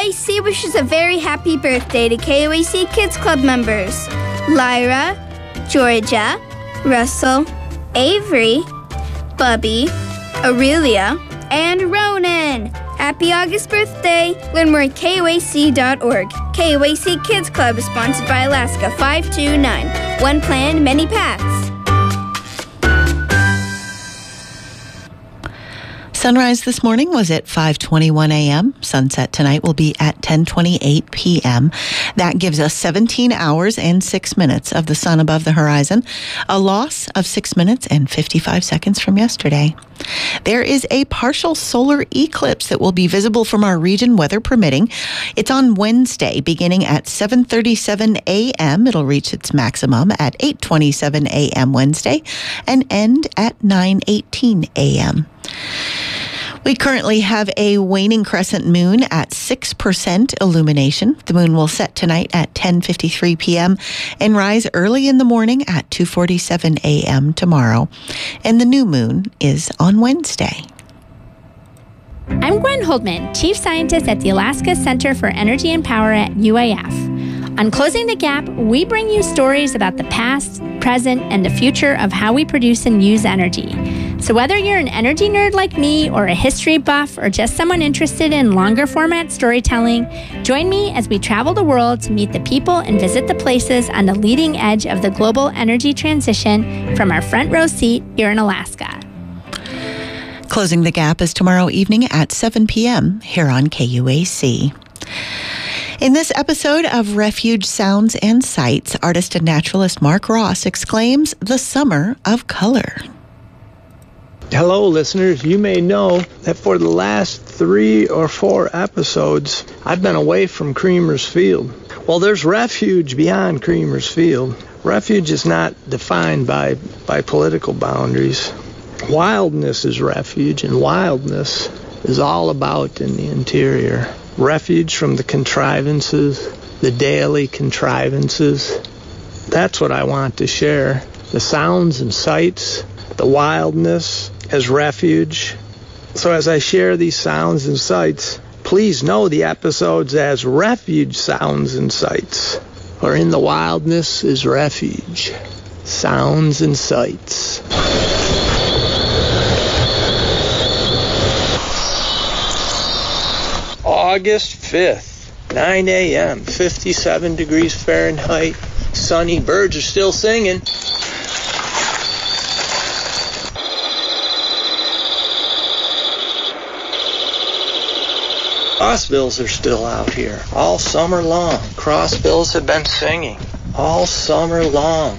KOAC wishes a very happy birthday to KOAC Kids Club members Lyra, Georgia, Russell, Avery, Bubby, Aurelia, and Ronan. Happy August birthday! Learn more at KOAC.org. KOAC Kids Club is sponsored by Alaska 529. One plan, many paths. Sunrise this morning was at 5:21 a.m. Sunset tonight will be at 10:28 p.m. That gives us 17 hours and 6 minutes of the sun above the horizon, a loss of 6 minutes and 55 seconds from yesterday. There is a partial solar eclipse that will be visible from our region, weather permitting. It's on Wednesday, beginning at 7:37 a.m. It'll reach its maximum at 8:27 a.m. Wednesday and end at 9:18 a.m. We currently have a waning crescent moon at 6% illumination. The moon will set tonight at 10:53 p.m. and rise early in the morning at 2:47 a.m. tomorrow. And the new moon is on Wednesday. I'm Gwen Holdman, Chief Scientist at the Alaska Center for Energy and Power at UAF. On Closing the Gap, we bring you stories about the past, present, and the future of how we produce and use energy. So whether you're an energy nerd like me or a history buff or just someone interested in longer format storytelling, join me as we travel the world to meet the people and visit the places on the leading edge of the global energy transition from our front row seat here in Alaska. Closing the Gap is tomorrow evening at 7 p.m. here on KUAC. In this episode of Refuge Sounds and Sights, artist and naturalist Mark Ross exclaims, "The summer of color." Hello, listeners. You may know that for the last 3 or 4 episodes, I've been away from Creamer's Field. Well, there's refuge beyond Creamer's Field. Refuge is not defined by political boundaries. Wildness is refuge, and wildness is all about in the interior. Refuge from the contrivances, the daily contrivances. That's what I want to share. The sounds and sights, the wildness as refuge. So as I share these sounds and sights, please know the episodes as Refuge Sounds and Sights, or In the Wildness is Refuge. Sounds and Sights. August 5th, 9 a.m., 57 degrees Fahrenheit, sunny, birds are still singing. Crossbills are still out here all summer long. Crossbills have been singing all summer long.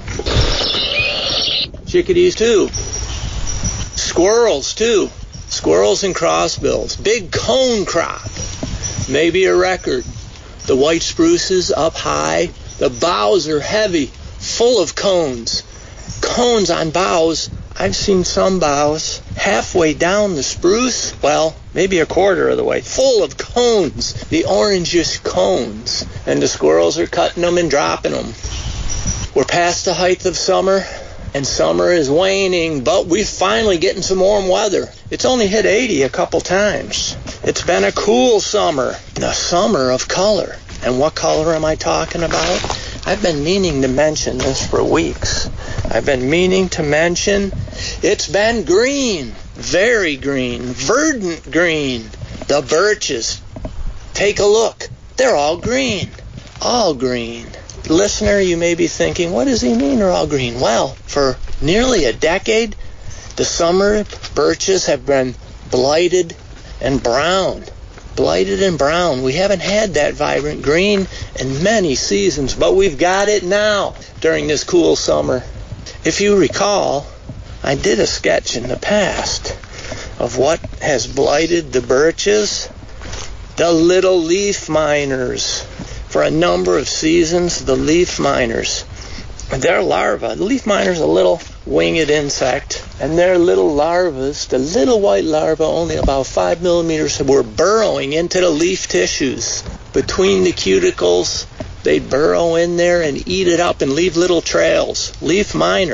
Chickadees too. Squirrels too. Squirrels and crossbills. Big cone crop. Maybe a record. The white spruces up high. The boughs are heavy, full of cones. Cones on boughs. I've seen some boughs halfway down the spruce, well, maybe a quarter of the way, full of cones, the orangest cones. And the squirrels are cutting them and dropping them. We're past the height of summer, and summer is waning, but we're finally getting some warm weather. It's only hit 80 a couple times. It's been a cool summer, the summer of color. And what color am I talking about? I've been meaning to mention this for weeks. I've been meaning to mention it's been green, very green, verdant green. The birches, take a look. They're all green, all green. Listener, you may be thinking, what does he mean they're all green? Well, for nearly a decade, the summer birches have been blighted and brown. Blighted and brown. We haven't had that vibrant green in many seasons, but we've got it now during this cool summer. If you recall, I did a sketch in the past of what has blighted the birches. The little leaf miners. For a number of seasons, the leaf miners, their larvae, the leaf miner's a little winged insect, and their little larvae, the little white larvae, only about 5 millimeters, were burrowing into the leaf tissues. Between the cuticles, they'd burrow in there and eat it up and leave little trails. Leaf miner,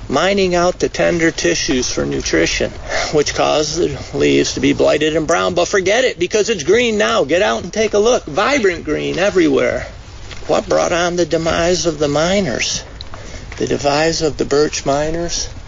mining out the tender tissues for nutrition, which caused the leaves to be blighted and brown. But forget it, because it's green now. Get out and take a look. Vibrant green everywhere. What brought on the demise of the miners? The demise of the birch miners?